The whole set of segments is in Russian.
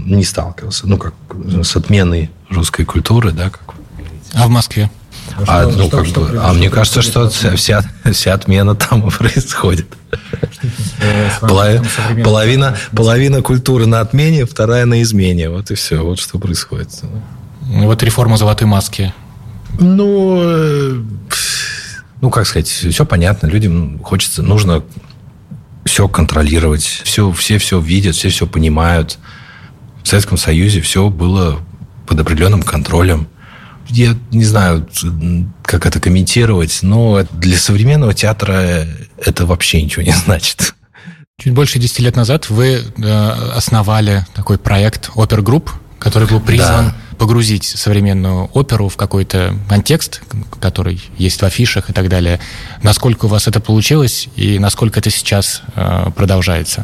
не сталкивался. Ну, как с отменой русской культуры, да, как. А в Москве? Мне кажется, что вся отмена там и происходит. Половина культуры на отмене, вторая на измене. Вот и все. Вот что происходит. Вот реформа золотой маски. Ну, как сказать, все понятно. Людям нужно все контролировать. Все видят, все понимают. В Советском Союзе все было под определенным контролем. Я не знаю, как это комментировать, но для современного театра это вообще ничего не значит. Чуть больше 10 лет назад вы основали такой проект «Опергрупп», который был призван погрузить современную оперу в какой-то контекст, который есть в афишах и так далее. Насколько у вас это получилось и насколько это сейчас продолжается?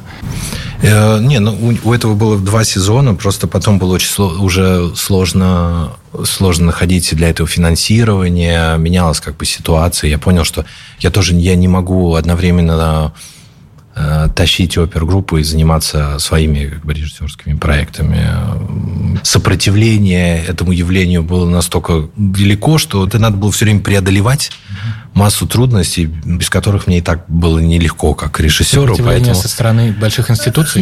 У этого было 2 сезона, просто потом было уже сложно находить для этого финансирование, менялась как бы ситуация. Я понял, что я не могу одновременно тащить опергруппу и заниматься своими как бы режиссерскими проектами. Сопротивление этому явлению было настолько велико, что это надо было все время преодолевать массу трудностей, без которых мне и так было нелегко, как режиссеру. Сопротивление со стороны больших институций?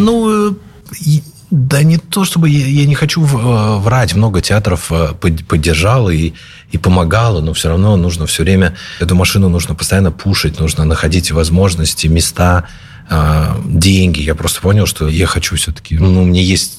Да не то, чтобы я не хочу врать. Много театров поддержало и помогало, но все равно нужно все время... Эту машину нужно постоянно пушить, нужно находить возможности, места, деньги. Я просто понял, что я хочу все-таки... у меня есть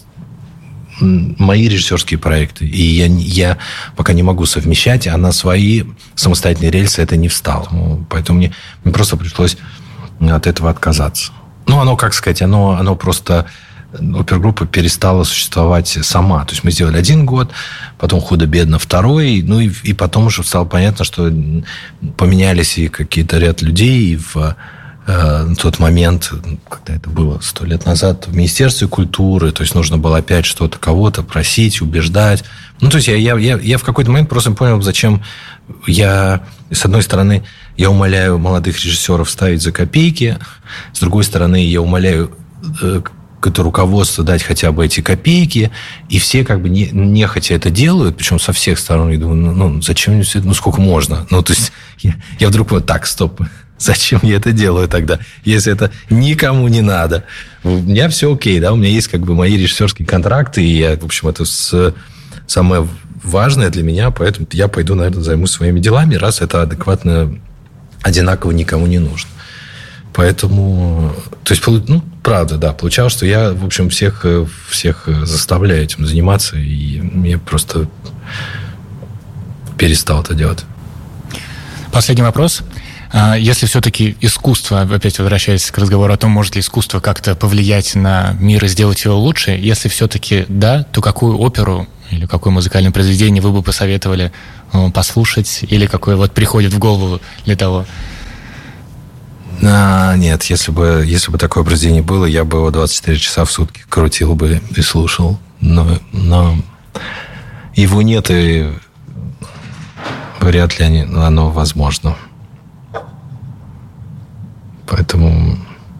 мои режиссерские проекты, и я пока не могу совмещать, а на свои самостоятельные рельсы это не встал. Поэтому мне просто пришлось от этого отказаться. Оно, как сказать, оно просто... Опергруппа перестала существовать сама. То есть мы сделали 1 год, потом худо-бедно 2, и потом уже стало понятно, что поменялись и какие-то ряд людей, и в тот момент, когда это было 100 лет назад, в Министерстве культуры, то есть нужно было опять что-то, кого-то просить, убеждать. То есть я в какой-то момент просто понял, зачем с одной стороны, я умоляю молодых режиссеров ставить за копейки, с другой стороны, я умоляю руководство дать хотя бы эти копейки, и все как бы нехотя это делают, причем со всех сторон. Я думаю, зачем мне все это, сколько можно? То есть я вдруг стоп, зачем я это делаю тогда, если это никому не надо? У меня все окей, да, у меня есть как бы мои режиссерские контракты, и я, в общем, это самое важное для меня, поэтому я пойду, наверное, займусь своими делами, раз это адекватно, одинаково никому не нужно. Поэтому, то есть, правда, да, получалось, что я, в общем, всех заставляю этим заниматься, и я просто перестал это делать. Последний вопрос. Если все-таки искусство, опять возвращаясь к разговору о том, может ли искусство как-то повлиять на мир и сделать его лучше, если все-таки да, то какую оперу или какое музыкальное произведение вы бы посоветовали послушать, или какое приходит в голову для того? Нет, если бы такое произведение было, я бы его 24 часа в сутки крутил бы и слушал. Но его нет, и вряд ли оно возможно. Поэтому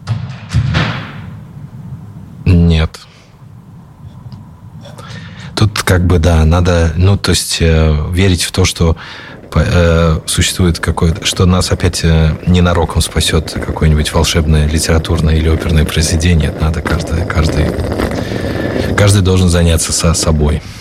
нет. Тут как бы, да, надо, верить в то, что существует какое-то, что нас опять ненароком спасет какое-нибудь волшебное литературное или оперное произведение. Надо каждый должен заняться собой.